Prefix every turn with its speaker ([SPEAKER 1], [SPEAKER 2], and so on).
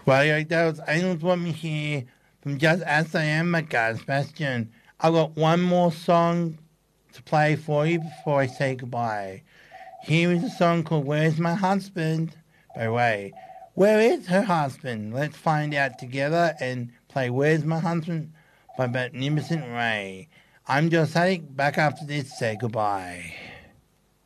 [SPEAKER 1] Well, those angels want me here from Just As I Am, my God, Sebastian. I've got one more song to play for you before I say goodbye. Here is a song called Where's My Husband? By Ray. Where is her husband? Let's find out together and play Where's My Husband by Magnificent Ray. I'm Joe Sadik, back after this, say goodbye.